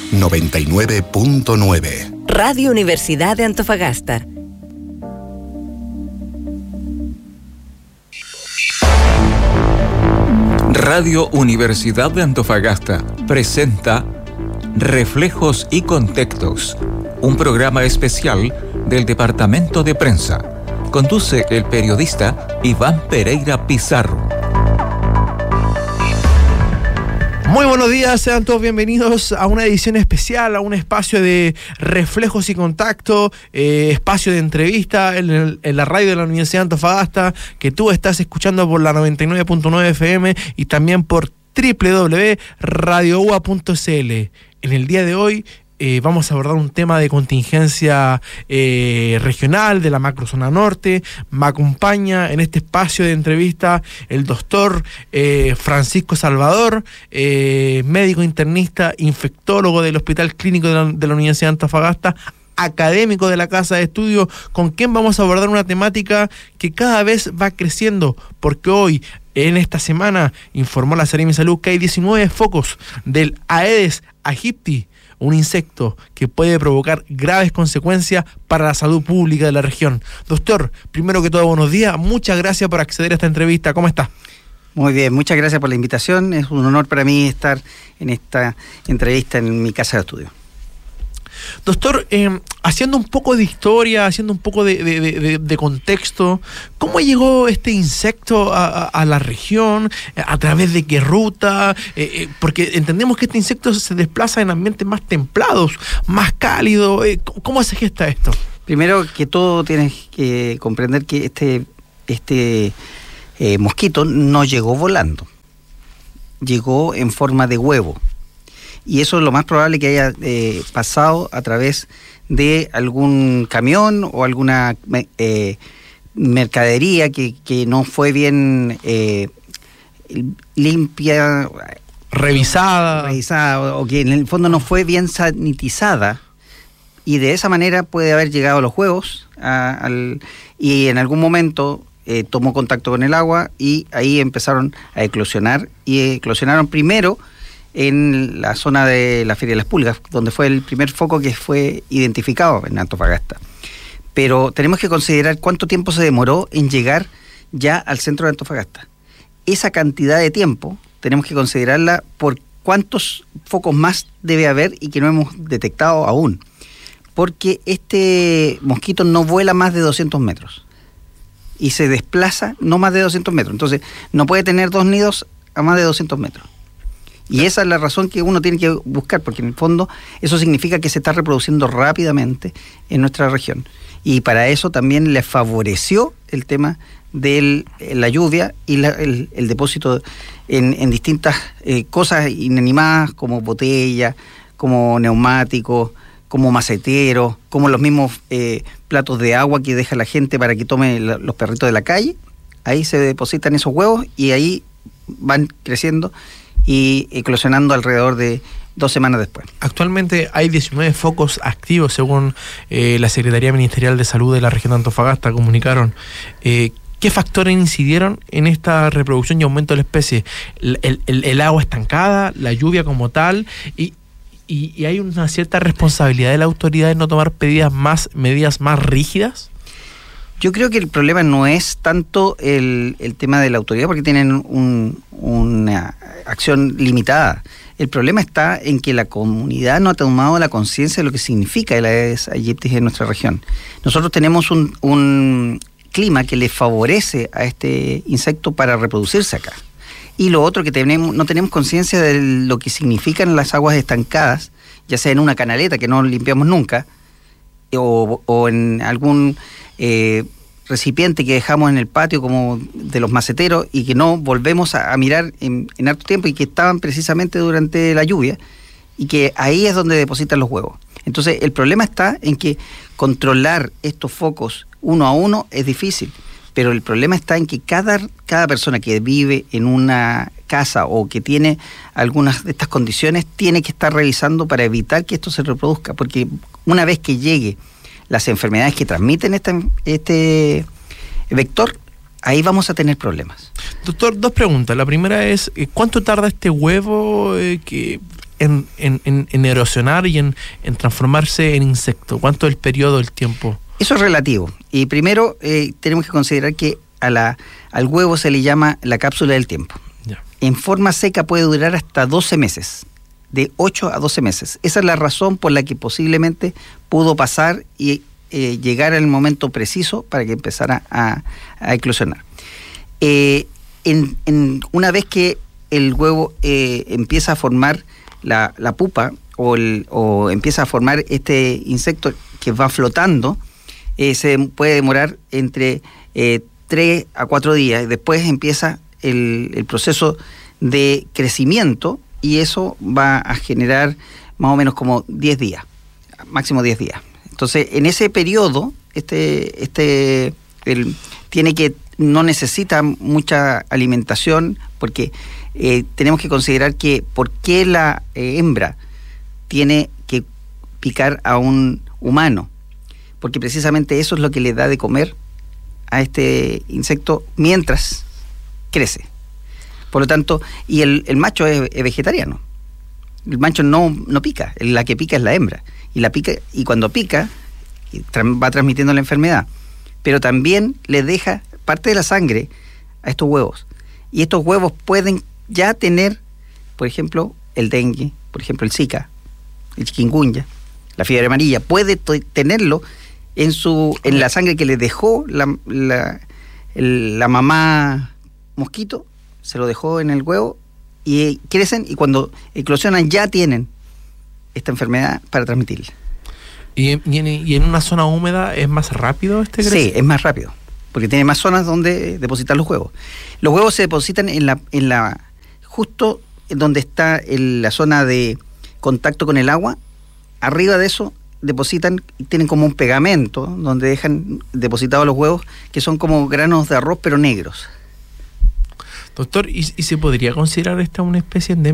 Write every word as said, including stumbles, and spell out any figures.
noventa y nueve punto nueve. Radio Universidad de Antofagasta. Radio Universidad de Antofagasta presenta Reflejos y Contextos, un programa especial del Departamento de Prensa. Conduce el periodista Iván Pereira Pizarro. Muy buenos días, sean todos bienvenidos a una edición especial, a un espacio de reflejos y contacto, eh, espacio de entrevista en, el, en la radio de la Universidad de Antofagasta, que tú estás escuchando por la noventa y nueve punto nueve F M y también por doble u doble u doble u punto radio u a punto c l. En el día de hoy Eh, vamos a abordar un tema de contingencia eh, regional de la macrozona norte. Me acompaña en este espacio de entrevista el doctor eh, Francisco Salvador, eh, médico internista, infectólogo del Hospital Clínico de la, de la Universidad de Antofagasta, académico de la Casa de Estudio, con quien vamos a abordar una temática que cada vez va creciendo, porque hoy, en esta semana, informó la Seremi de Salud que hay diecinueve focos del Aedes aegypti, un insecto que puede provocar graves consecuencias para la salud pública de la región. Doctor, primero que todo, buenos días. Muchas gracias por acceder a esta entrevista. ¿Cómo está? Muy bien, muchas gracias por la invitación. Es un honor para mí estar en esta entrevista en mi casa de estudio. Doctor, eh, haciendo un poco de historia, haciendo un poco de, de, de, de contexto, ¿cómo llegó este insecto a, a, a la región? ¿A través de qué ruta? Eh, eh, porque entendemos que este insecto se desplaza en ambientes más templados, más cálidos. Eh, ¿Cómo se gesta esto? Primero que todo tienes que comprender que este, este eh, mosquito no llegó volando, llegó en forma de huevo. Y eso es lo más probable que haya eh, pasado a través de algún camión o alguna eh, mercadería que, que no fue bien eh, limpia, revisada. revisada, o que en el fondo no fue bien sanitizada, y de esa manera puede haber llegado a los huevos a, al, y en algún momento eh, tomó contacto con el agua y ahí empezaron a eclosionar, y eclosionaron primero en la zona de la Feria de las Pulgas, donde fue el primer foco que fue identificado en Antofagasta. Pero tenemos que considerar cuánto tiempo se demoró en llegar ya al centro de Antofagasta. Esa cantidad de tiempo tenemos que considerarla por cuántos focos más debe haber y que no hemos detectado aún. Porque este mosquito no vuela más de doscientos metros y se desplaza no más de doscientos metros. Entonces no puede tener dos nidos a más de doscientos metros. Y esa es la razón que uno tiene que buscar, porque en el fondo eso significa que se está reproduciendo rápidamente en nuestra región. Y para eso también le favoreció el tema de la lluvia y la, el, el depósito en, en distintas eh, cosas inanimadas, como botellas, como neumáticos, como maceteros, como los mismos eh, platos de agua que deja la gente para que tome la, los perritos de la calle. Ahí se depositan esos huevos y ahí van creciendo y eclosionando alrededor de dos semanas después. Actualmente hay diecinueve focos activos, según eh, la Secretaría Ministerial de Salud de la región de Antofagasta comunicaron. Eh, ¿Qué factores incidieron en esta reproducción y aumento de la especie? El, el, el, el agua estancada, la lluvia como tal, y, y, y hay una cierta responsabilidad de la autoridad en no tomar medidas más, medidas más rígidas. Yo creo que el problema no es tanto el, el tema de la autoridad, porque tienen un, una acción limitada. El problema está en que la comunidad no ha tomado la conciencia de lo que significa el Aedes aegypti en nuestra región. Nosotros tenemos un, un clima que le favorece a este insecto para reproducirse acá. Y lo otro, que tenemos, no tenemos conciencia de lo que significan las aguas estancadas, ya sea en una canaleta que no limpiamos nunca, o, o en algún Eh, recipiente que dejamos en el patio como de los maceteros y que no volvemos a, a mirar en, en harto tiempo, y que estaban precisamente durante la lluvia, y que ahí es donde depositan los huevos. Entonces el problema está en que controlar estos focos uno a uno es difícil, pero el problema está en que cada, cada persona que vive en una casa o que tiene algunas de estas condiciones tiene que estar revisando para evitar que esto se reproduzca, porque una vez que llegue las enfermedades que transmiten este, este vector, ahí vamos a tener problemas. Doctor, dos preguntas. La primera es, ¿cuánto tarda este huevo eh, que en, en, en, en erosionar y en, en transformarse en insecto? ¿Cuánto es el periodo del tiempo? Eso es relativo. Y primero eh, tenemos que considerar que a la, al huevo se le llama la cápsula del tiempo. Ya. En forma seca puede durar hasta doce meses, de ocho a doce meses. Esa es la razón por la que posiblemente pudo pasar y eh, llegar al momento preciso para que empezara a, a eclosionar. Eh, en, en, una vez que el huevo eh, empieza a formar la, la pupa o, el, o empieza a formar este insecto que va flotando, eh, se puede demorar entre eh, tres a cuatro días. Después empieza el, el proceso de crecimiento y eso va a generar más o menos como diez días, máximo diez días. Entonces, en ese periodo, este, este, el, tiene que, no necesita mucha alimentación porque eh, tenemos que considerar que por qué la eh, hembra tiene que picar a un humano, porque precisamente eso es lo que le da de comer a este insecto mientras crece. Por lo tanto, y el, el macho es, es vegetariano. El macho no, no pica, la que pica es la hembra. Y la pica, y cuando pica, va transmitiendo la enfermedad. Pero también le deja parte de la sangre a estos huevos. Y estos huevos pueden ya tener, por ejemplo, el dengue, por ejemplo, el Zika, el chikungunya, la fiebre amarilla. Puede t- tenerlo en su en la sangre que le dejó la, la, el, la mamá mosquito, se lo dejó en el huevo y crecen y cuando eclosionan ya tienen esta enfermedad para transmitirla. ¿Y en, y, en, ¿Y en una zona húmeda es más rápido este crecimiento? Sí, es más rápido, porque tiene más zonas donde depositar los huevos. Los huevos se depositan en la, en la justo donde está el, la zona de contacto con el agua. Arriba de eso depositan, tienen como un pegamento donde dejan depositados los huevos, que son como granos de arroz pero negros. Doctor, ¿y, y se podría considerar esta una especie endémica?